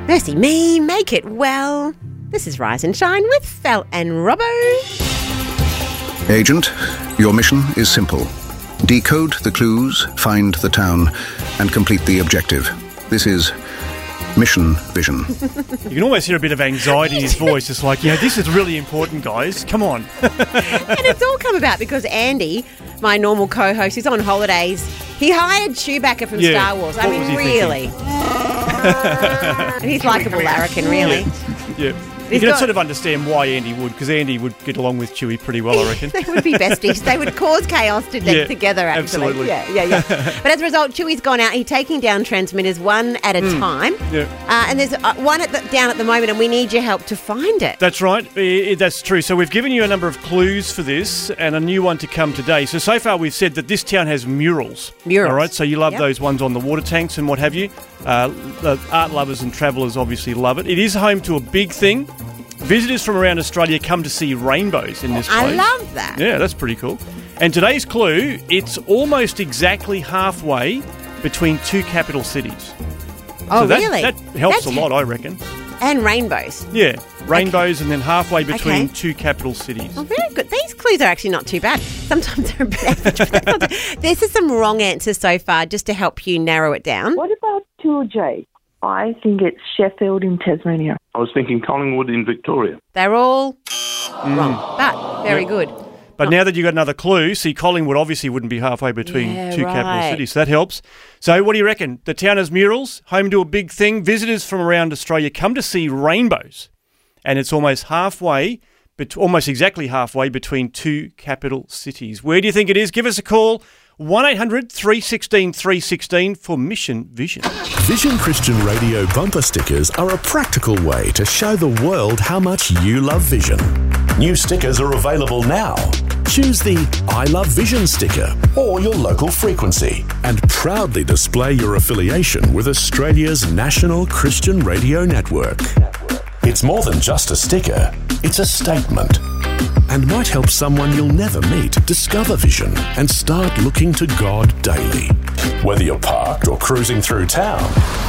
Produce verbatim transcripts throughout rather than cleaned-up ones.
Mercy me, make it well. This is Rise and Shine with Fel and Robbo. Agent, your mission is simple. Decode the clues, find the town, and complete the objective. This is Mission Vision. You can almost hear a bit of anxiety in his voice. It's like, you know, this is really important, guys. Come on. And it's all come about because Andy, my normal co-host, who's on holidays, he hired Chewbacca from Yeah. Star Wars. I What mean, was he really. And he's likeable larrikin, really. Yeah. You He's can got- sort of understand why Andy would, because Andy would get along with Chewie pretty well, I reckon. They would be besties. They would cause chaos to them Yeah, together, actually. absolutely. Yeah, yeah, yeah. But as a result, Chewie's gone out. He's taking down transmitters one at a time. Yeah. Uh, and there's uh, one at the, down at the moment, and we need your help to find it. That's right. I- I- That's true. So we've given you a number of clues for this and a new one to come today. So, so far we've said that this town has murals. Murals. All right. So you love Yep. those ones on the water tanks and what have you. Uh, the art lovers and travellers obviously love it. It is home to a big thing. Visitors from around Australia come to see rainbows in this place. I love that. Yeah, that's pretty cool. And today's clue, it's almost exactly halfway between two capital cities. Oh, so that, really? That helps That's- a lot, I reckon. And rainbows. Yeah, rainbows and then halfway between Okay. two capital cities. Oh, very good. These clues are actually not too bad. Sometimes they're a bit average. But they're not too- There's just some wrong answers so far, just to help you narrow it down. What about two J? I think it's Sheffield in Tasmania. I was thinking Collingwood in Victoria. They're all wrong, but very good. But now that you've got another clue, see, Collingwood obviously wouldn't be halfway between Yeah, two capital right. cities, so that helps. So what do you reckon? The town has murals, home to a big thing. Visitors from around Australia come to see rainbows. And it's almost halfway, bet- almost exactly halfway between two capital cities. Where do you think it is? Give us a call. one eight hundred three one six three one six for Mission Vision. Vision Christian Radio bumper stickers are a practical way to show the world how much you love Vision. New stickers are available now. Choose the I Love Vision sticker or your local frequency and proudly display your affiliation with Australia's national Christian radio network. It's more than just a sticker, it's a statement. And might help someone you'll never meet discover Vision and start looking to God daily. Whether you're parked or cruising through town,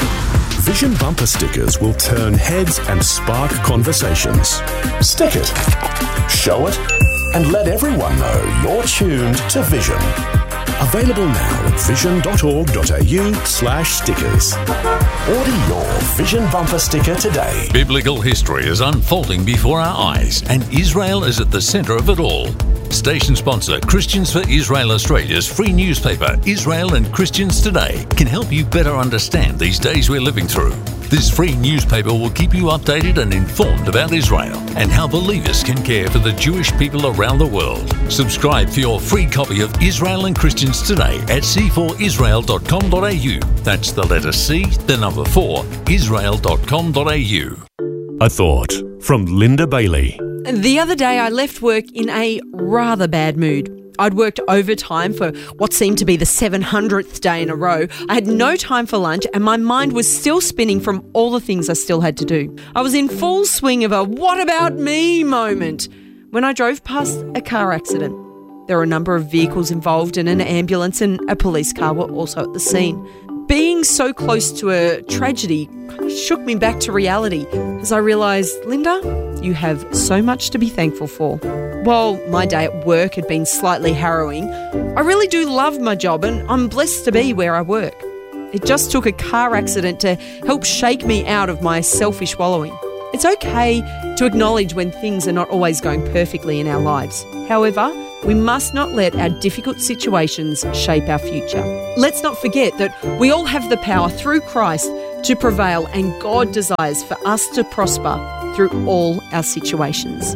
Vision bumper stickers will turn heads and spark conversations. Stick it, show it, and let everyone know you're tuned to Vision. Available now at vision.org.au slash stickers. Order your Vision bumper sticker today. Biblical history is unfolding before our eyes, and Israel is at the centre of it all. Station sponsor Christians for Israel Australia's free newspaper, Israel and Christians Today, can help you better understand these days we're living through. This free newspaper will keep you updated and informed about Israel and how believers can care for the Jewish people around the world. Subscribe for your free copy of Israel and Christians Today at c four israel dot com dot a u. That's the letter C, the number four, israel dot com dot a u. A thought from Linda Bailey. The other day I left work in a rather bad mood. I'd worked overtime for what seemed to be the seven hundredth day in a row. I had no time for lunch and my mind was still spinning from all the things I still had to do. I was in full swing of a what about me moment when I drove past a car accident. There were a number of vehicles involved and an ambulance and a police car were also at the scene. Being so close to a tragedy kind of shook me back to reality as I realised, Linda, you have so much to be thankful for. While my day at work had been slightly harrowing, I really do love my job and I'm blessed to be where I work. It just took a car accident to help shake me out of my selfish wallowing. It's okay to acknowledge when things are not always going perfectly in our lives. However, we must not let our difficult situations shape our future. Let's not forget that we all have the power through Christ to prevail, and God desires for us to prosper through all our situations.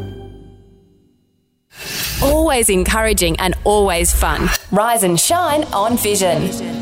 Always encouraging and always fun. Rise and shine on Vision.